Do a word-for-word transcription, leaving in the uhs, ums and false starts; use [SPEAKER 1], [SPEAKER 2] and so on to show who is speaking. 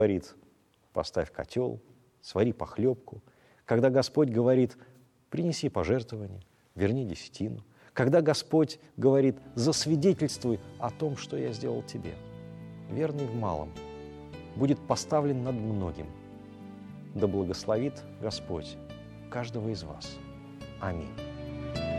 [SPEAKER 1] говорит: поставь котел, свари похлебку, когда Господь говорит: принеси пожертвование, верни десятину, когда Господь говорит: засвидетельствуй о том, что я сделал тебе. Верный в малом будет поставлен над многим. Да благословит Господь каждого из вас. Аминь.